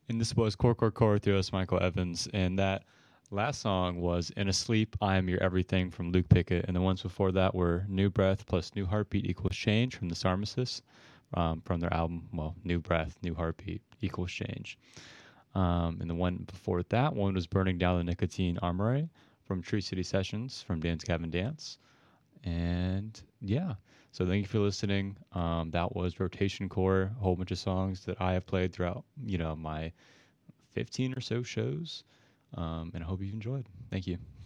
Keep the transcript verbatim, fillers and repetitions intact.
And this was Core Core Core through us, Michael Evans. And that last song was In a Sleep, I Am Your Everything from Luke Pickett. And the ones before that were New Breath plus New Heartbeat equals Change from the Pharmacists, um, from their album, well, New Breath, New Heartbeat equals Change. Um, and the one before that one was Burning Down the Nicotine Armory from Tree City Sessions from Dance Gavin Dance. And yeah, so thank you for listening. Um, that was Rotation Core, a whole bunch of songs that I have played throughout, you know, my fifteen or so shows. Um, and I hope you've enjoyed. Thank you.